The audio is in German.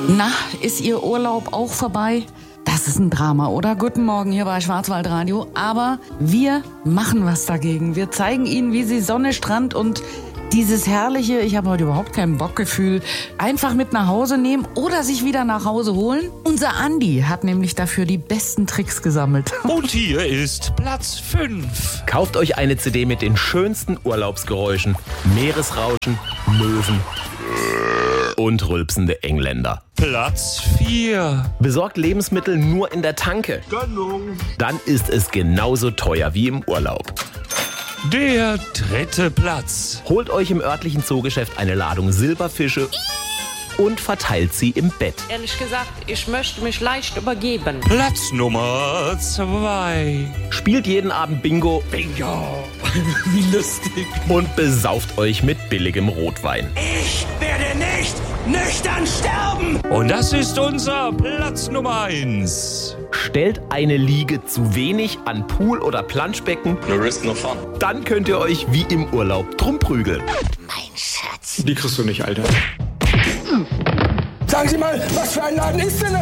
Na, ist Ihr Urlaub auch vorbei? Das ist ein Drama, oder? Guten Morgen hier bei Schwarzwaldradio. Aber wir machen was dagegen. Wir zeigen Ihnen, wie Sie Sonne, Strand und dieses herrliche, ich habe heute überhaupt kein Bockgefühl, einfach mit nach Hause nehmen oder sich wieder nach Hause holen. Unser Andi hat nämlich dafür die besten Tricks gesammelt. Und hier ist Platz 5. Kauft euch eine CD mit den schönsten Urlaubsgeräuschen. Meeresrauschen, Möwen und rülpsende Engländer. Platz 4. Besorgt Lebensmittel nur in der Tanke. Gönnung. Dann ist es genauso teuer wie im Urlaub. Der 3. Platz. Holt euch im örtlichen Zoogeschäft eine Ladung Silberfische und verteilt sie im Bett. Ehrlich gesagt, ich möchte mich leicht übergeben. Platz Nummer 2. Spielt jeden Abend Bingo. Bingo. Wie lustig. Und besauft euch mit billigem Rotwein. Ich werde nicht nüchtern sterben! Und das ist unser Platz Nummer 1. Stellt eine Liege zu wenig an Pool- oder Planschbecken. No risk, no fun. Dann könnt ihr euch wie im Urlaub drum prügeln. Mein Schatz. Die kriegst du nicht, Alter. Sagen Sie mal, was für ein Laden ist denn das?